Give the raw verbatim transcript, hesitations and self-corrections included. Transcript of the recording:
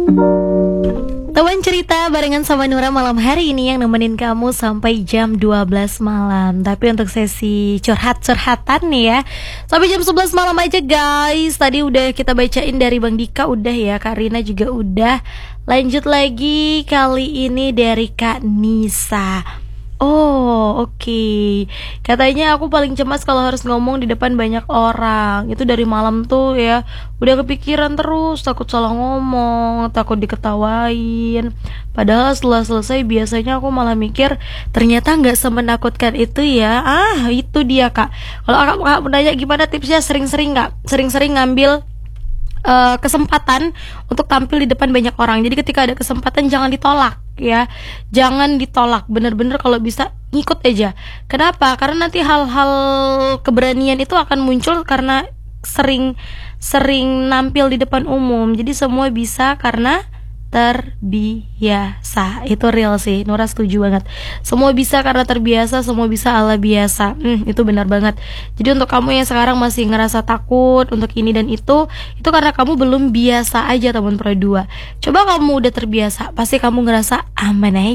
Teman cerita barengan sama Nura malam hari ini yang nemenin kamu sampai jam dua belas malam. Tapi untuk sesi curhat-curhatan nih ya, sampai jam sebelas malam aja guys. Tadi udah kita bacain dari Bang Dika, udah ya, Kak Rina juga udah. Lanjut lagi kali ini dari Kak Nisa. Oh oke okay. Katanya aku paling cemas kalau harus ngomong di depan banyak orang. Itu dari malam tuh ya, udah kepikiran terus, takut salah ngomong, takut diketawain. Padahal setelah selesai biasanya aku malah mikir ternyata gak semenakutkan itu ya. Ah itu dia kak. Kalau kakak mau nanya gimana tipsnya, sering-sering gak? Sering-sering ngambil Uh, kesempatan untuk tampil di depan banyak orang. Jadi ketika ada kesempatan jangan ditolak ya, jangan ditolak, bener-bener kalau bisa ngikut aja. Kenapa? Karena nanti hal-hal keberanian itu akan muncul karena sering sering nampil di depan umum. Jadi semua bisa karena terbiasa. Itu real sih, Nora setuju banget. Semua bisa karena terbiasa, semua bisa ala biasa. Hmm, itu benar banget. Jadi untuk kamu yang sekarang masih ngerasa takut untuk ini dan itu, itu karena kamu belum biasa aja teman Pro dua. Coba kamu udah terbiasa, pasti kamu ngerasa aman aja.